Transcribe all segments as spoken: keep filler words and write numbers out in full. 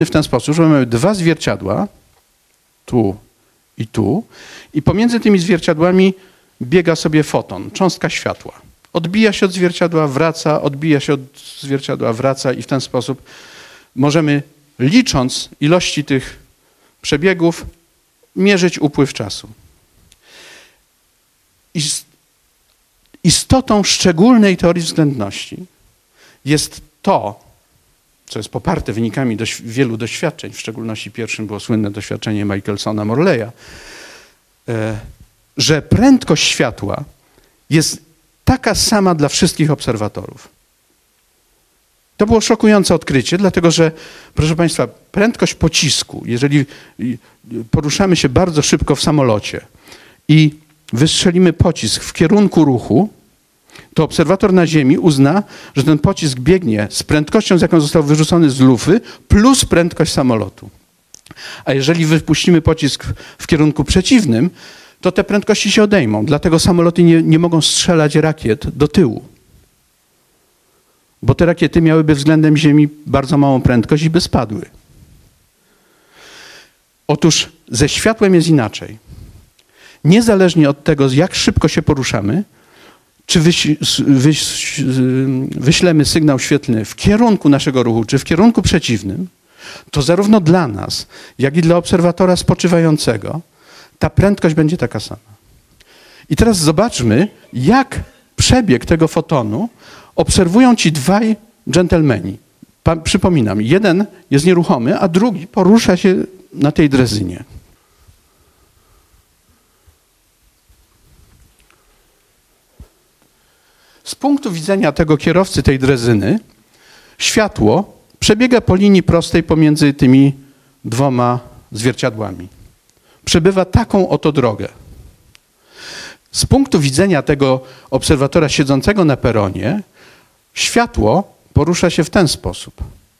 w ten sposób, że mamy dwa zwierciadła, tu i tu, i pomiędzy tymi zwierciadłami biega sobie foton, cząstka światła. Odbija się od zwierciadła, wraca, odbija się od zwierciadła, wraca i w ten sposób możemy, licząc ilości tych przebiegów, mierzyć upływ czasu. Istotą szczególnej teorii względności jest to, co jest poparte wynikami dość, wielu doświadczeń, w szczególności pierwszym było słynne doświadczenie Michelsona-Morleya, że prędkość światła jest taka sama dla wszystkich obserwatorów. To było szokujące odkrycie, dlatego że, proszę Państwa, prędkość pocisku, jeżeli poruszamy się bardzo szybko w samolocie i wystrzelimy pocisk w kierunku ruchu, to obserwator na Ziemi uzna, że ten pocisk biegnie z prędkością, z jaką został wyrzucony z lufy, plus prędkość samolotu. A jeżeli wypuścimy pocisk w kierunku przeciwnym, to te prędkości się odejmą. Dlatego samoloty nie, nie mogą strzelać rakiet do tyłu. Bo te rakiety miałyby względem Ziemi bardzo małą prędkość i by spadły. Otóż ze światłem jest inaczej. Niezależnie od tego, jak szybko się poruszamy, czy wyś, wyś, wyślemy sygnał świetlny w kierunku naszego ruchu, czy w kierunku przeciwnym, to zarówno dla nas, jak i dla obserwatora spoczywającego ta prędkość będzie taka sama. I teraz zobaczmy, jak przebieg tego fotonu obserwują ci dwaj dżentelmeni. Pa, przypominam, jeden jest nieruchomy, a drugi porusza się na tej drezynie. Z punktu widzenia tego kierowcy tej drezyny, światło przebiega po linii prostej pomiędzy tymi dwoma zwierciadłami. Przebywa taką oto drogę. Z punktu widzenia tego obserwatora siedzącego na peronie, światło porusza się w ten sposób.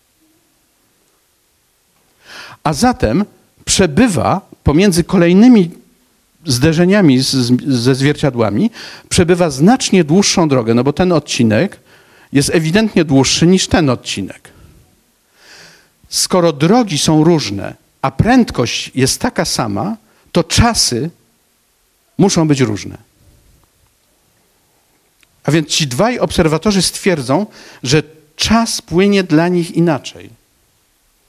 A zatem przebywa pomiędzy kolejnymi zderzeniami z, ze zwierciadłami, przebywa znacznie dłuższą drogę, no bo ten odcinek jest ewidentnie dłuższy niż ten odcinek. Skoro drogi są różne, a prędkość jest taka sama, to czasy muszą być różne. A więc ci dwaj obserwatorzy stwierdzą, że czas płynie dla nich inaczej.